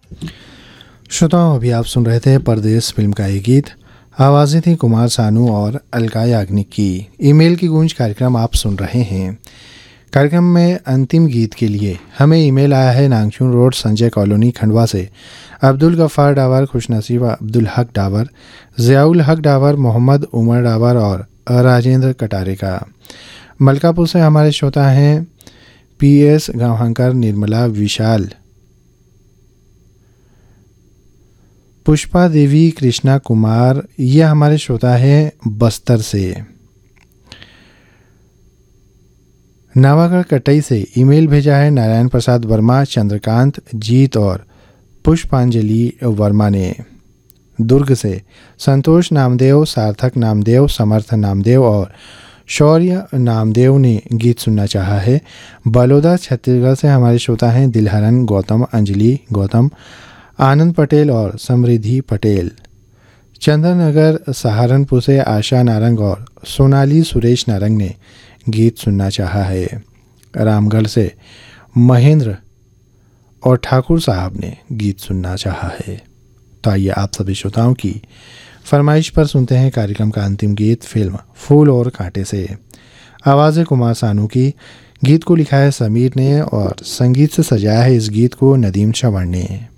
श्रोताओं, अभी आप सुन रहे थे परदेश फिल्म का ये गीत। आवाज़ें थी कुमार सानू और अलका याग्निक की। ईमेल की गूंज कार्यक्रम आप सुन रहे हैं। कार्यक्रम में अंतिम गीत के लिए हमें ईमेल आया है नांगचून रोड संजय कॉलोनी खंडवा से। अब्दुल गफ़ार डावर, खुशनसीब अब्दुल हक डावर, ज़ियाउल हक डावर, मोहम्मद उमर डावर और राजेंद्र कटारे का। मलकापुर से हमारे श्रोता हैं PS गांवहंकर, निर्मला, विशाल, पुष्पा देवी, कृष्णा कुमार, ये हमारे श्रोता हैं बस्तर से। नवागढ़ कटई से ईमेल भेजा है नारायण प्रसाद वर्मा, चंद्रकांत, जीत और पुष्पांजलि वर्मा ने। दुर्ग से संतोष नामदेव, सार्थक नामदेव, समर्थ नामदेव और शौर्य नामदेव ने गीत सुनना चाहा है। बलौदा छत्तीसगढ़ से हमारे श्रोता हैं दिलहरन गौतम, अंजलि गौतम, आनंद पटेल और समृद्धि पटेल। चंद्रनगर सहारनपुर से आशा नारंग और सोनाली सुरेश नारंग ने गीत सुनना चाहा है। रामगढ़ से महेंद्र और ठाकुर साहब ने गीत सुनना चाहा है। तो आइए आप सभी श्रोताओं की फरमाइश पर सुनते हैं कार्यक्रम का अंतिम गीत फिल्म फूल और कांटे से। आवाज़ कुमार सानू की। गीत को लिखा है समीर ने और संगीत से सजाया है इस गीत को नदीम श्रवण ने।